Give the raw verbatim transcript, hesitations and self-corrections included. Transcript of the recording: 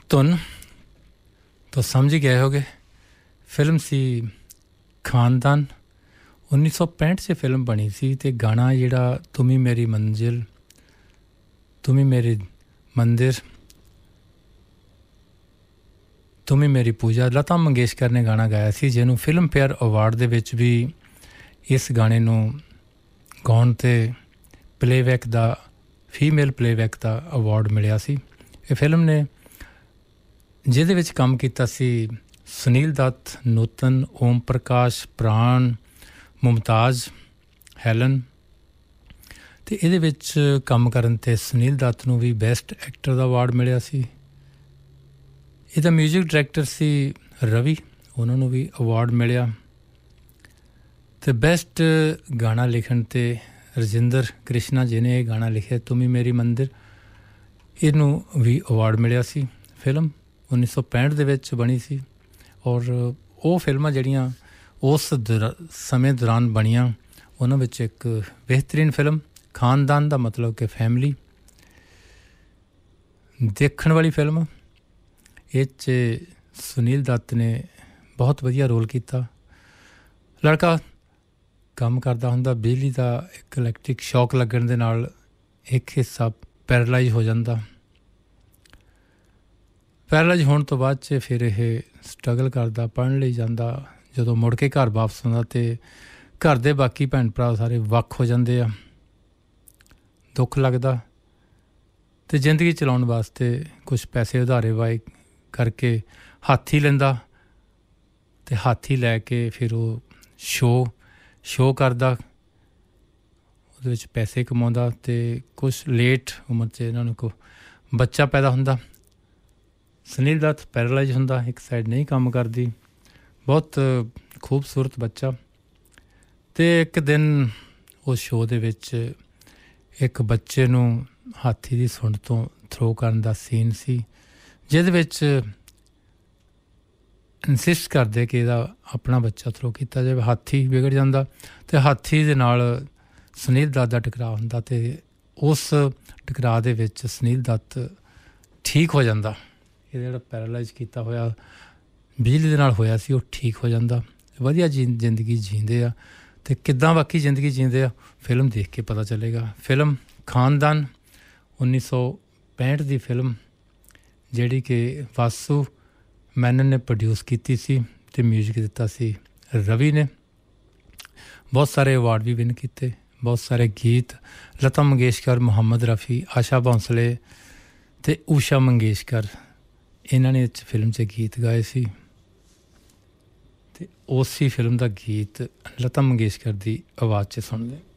ਧੁਨ तो समझ ही गए होगे फिल्म सी खानदान उन्नीस सौ पैंठ च फिल्म बनी सी ते गाना जिहड़ा तुमी मेरी मंजिल तुमी मेरी मंदिर तुमी मेरी पूजा लता मंगेशकर ने गाना गाया सी जिन्हों फिल्म फेयर अवार्ड दे विच भी इस गाने नूं गाउण ते प्लेबैक दा फीमेल प्लेबैक दा अवार्ड मिलिया सी। ये फिल्म ने जिहदे विच काम कीता सी सुनील दत्त, नूतन, ओम प्रकाश, प्राण, मुमताज, हैलन ते इहदे विच काम करन ते सुनील दत्त नूं भी बेस्ट एक्टर दा अवार्ड मिलिया सी। इहदा म्यूजिक डायरैक्टर सी रवि, उन्हां नूं भी अवार्ड मिलिया ते बेस्ट गाना लिखण ते रजिंदर कृष्णा जिन्हें ये गाना लिखिया तुमी मेरी मंदिर इहनूं भी अवार्ड मिलिया सी। फिल्म उन्नीस सौ पैंठ दे विच बनी सी और वो फिल्मां जिहड़ियां उस समय दौरान बनियां उन्हां विच एक बेहतरीन फिल्म खानदान दा मतलब कि फैमिली देखण वाली फिल्म। इह च सुनील दत्त ने बहुत वधिया रोल कीता। लड़का काम करदा हुंदा बिजली दा एक इलैक्ट्रिक शॉक लगण दे नाल एक हिस्सा पैरालाइज हो जांदा। पैरालाइज होने तो बाद च फिर यह स्ट्रगल करता पढ़न लई जांदा। जदों मुड़ के घर वापस आउंदा ते घर दे बाकी भैन भरा सारे वक् हो जांदे आ, दुख लगदा ते जिंदगी चलाउण वास्ते कुछ पैसे उधारे वाए करके हाथी लैंदा ते हाथी लैके फिर वो शो शो करदा, उहदे विच पैसे कमाउंदा ते कुछ लेट उम्र च इन्हां नूं को बच्चा पैदा हुंदा। सुनील दत्त पैरालाइज हुंदा, एक साइड नहीं काम करदी, बहुत खूबसूरत बच्चा। ते एक दिन उस शो दे विच एक बच्चे नूं हाथी दी सुंड तो थ्रो करन दा सीन सी जिहदे विच इंसिस्ट करदे कि इहदा अपना बच्चा थ्रो कीता जावे। हाथी विगड़ जांदा ते हाथी दे नाल सुनील दत्त दा टकराव हुंदा ते उस टकराव दे विच सुनील दत्त ठीक हो जांदा। ਇਹ ਜਿਹੜਾ ਪੈਰਾਲਾਈਜ਼ ਕੀਤਾ ਹੋਇਆ ਬਿਜਲੀ ਦੇ ਨਾਲ ਹੋਇਆ ਸੀ ਉਹ ਠੀਕ ਹੋ ਜਾਂਦਾ, ਵਧੀਆ ਜੀ ਜ਼ਿੰਦਗੀ ਜੀਂਦੇ ਆ ਤੇ ਕਿੱਦਾਂ ਬਾਕੀ ਜ਼ਿੰਦਗੀ ਜੀਂਦੇ ਆ ਫਿਲਮ ਦੇਖ ਕੇ ਪਤਾ ਚੱਲੇਗਾ। ਫਿਲਮ ਖਾਨਦਾਨ ਉੱਨੀ ਸੌ ਪੈਂਹਠ ਦੀ ਫਿਲਮ ਜਿਹੜੀ ਕਿ ਵਾਸੂ ਮੈਨਨ ਨੇ ਪ੍ਰੋਡਿਊਸ ਕੀਤੀ ਸੀ ਤੇ ਮਿਊਜ਼ਿਕ ਦਿੱਤਾ ਸੀ ਰਵੀ ਨੇ। ਬਹੁਤ ਸਾਰੇ ਅਵਾਰਡ ਵੀ ਵਿਨ ਕੀਤੇ, ਬਹੁਤ ਸਾਰੇ ਗੀਤ ਲਤਾ ਮੰਗੇਸ਼ਕਰ, ਮੁਹੰਮਦ ਰਫੀ, ਆਸ਼ਾ ਭੋਂਸਲੇ ਤੇ ਊਸ਼ਾ ਮੰਗੇਸ਼ਕਰ इन्हां ने इस फिल्म च गीत गाए सी ते उसी फिल्म का गीत लता मंगेशकर की आवाज़ च सुनदे।